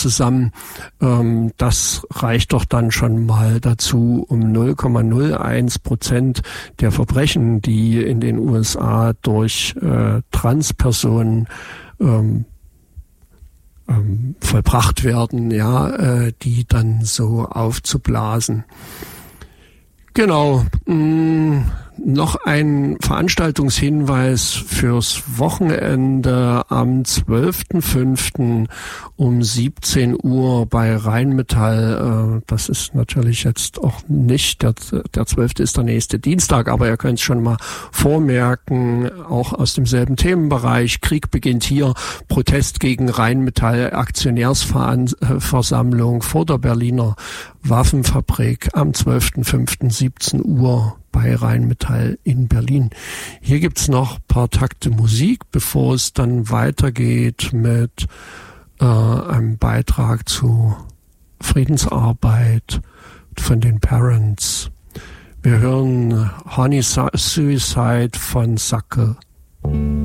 zusammen. Das reicht doch dann schon mal dazu, um 0,01% der Verbrechen, die in den USA durch Transpersonen vollbracht werden, die dann so aufzublasen. Genau. Noch ein Veranstaltungshinweis fürs Wochenende am 12.05. um 17 Uhr bei Rheinmetall. Das ist natürlich jetzt auch nicht, der 12. ist der nächste Dienstag, aber ihr könnt es schon mal vormerken, auch aus demselben Themenbereich. Krieg beginnt hier, Protest gegen Rheinmetall, Aktionärsversammlung vor der Berliner Waffenfabrik am 12.05. 17 Uhr bei Rheinmetall in Berlin. Hier gibt's noch ein paar Takte Musik, bevor es dann weitergeht mit einem Beitrag zu Friedensarbeit von den Parents. Wir hören Honey Suicide von Sackel.